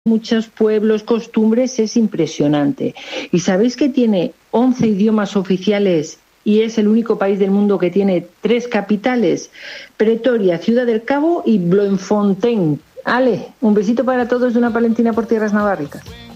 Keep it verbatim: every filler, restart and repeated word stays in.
muchos pueblos, costumbres, es impresionante. ¿Y sabéis que tiene once idiomas oficiales y es el único país del mundo que tiene tres capitales? Pretoria, Ciudad del Cabo y Bloemfontein. Ale, un besito para todos de una Palentina por tierras navarritas.